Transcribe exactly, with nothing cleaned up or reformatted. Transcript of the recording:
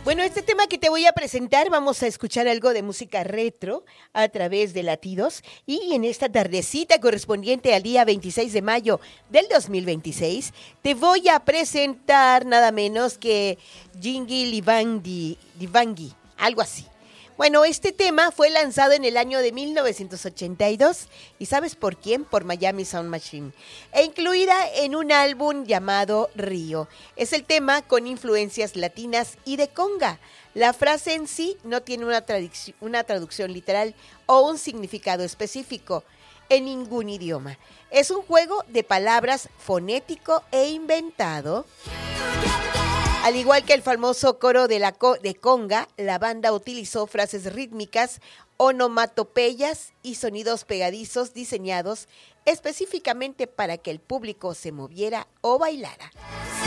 Bueno, este tema que te voy a presentar, vamos a escuchar algo de música retro a través de Latidos y en esta tardecita correspondiente al día veintiséis de mayo del dos mil veintiséis, te voy a presentar nada menos que Jingy Livangi, Livangi, algo así. Bueno, este tema fue lanzado en el año de mil novecientos ochenta y dos, ¿y sabes por quién? Por Miami Sound Machine, e incluida en un álbum llamado Río. Es el tema con influencias latinas y de conga. La frase en sí no tiene una, traduc- una traducción literal o un significado específico en ningún idioma. Es un juego de palabras fonético e inventado. Al igual que el famoso coro de, la co- de conga, la banda utilizó frases rítmicas, onomatopeyas y sonidos pegadizos diseñados específicamente para que el público se moviera o bailara.